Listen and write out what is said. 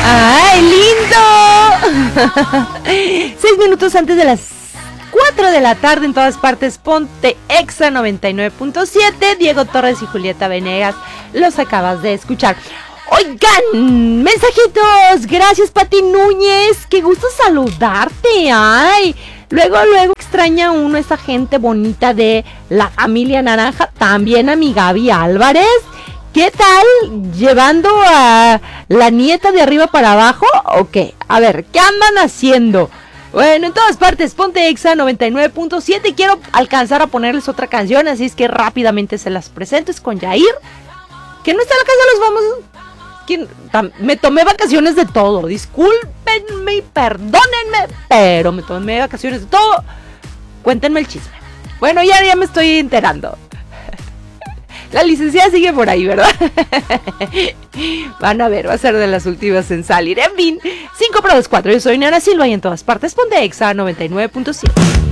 ¡Ay, lindo! 6 minutos antes de las 4 de la tarde en todas partes. Ponte Exa 99.7. Diego Torres y Julieta Venegas los acabas de escuchar. Oigan, mensajitos. Gracias, Pati Núñez. Qué gusto saludarte. Ay, luego extraña uno esa gente bonita de la familia Naranja. También a mi Gaby Álvarez. ¿Qué tal? ¿Llevando a la nieta de arriba para abajo? ¿O qué? A ver, ¿qué andan haciendo? Bueno, en todas partes, ponte Exa 99.7. Quiero alcanzar a ponerles otra canción, así es que rápidamente se las presento. Es con Yair, que no está en la casa de los famosos. Me tomé vacaciones de todo. Discúlpenme y perdónenme, pero me tomé vacaciones de todo. Cuéntenme el chisme. Bueno, ya me estoy enterando. La licenciada sigue por ahí, ¿verdad? Van a ver, va a ser de las últimas en salir. En fin, 5 para las 4. Yo soy Nana Silva y en todas partes ponte Exa 99.7.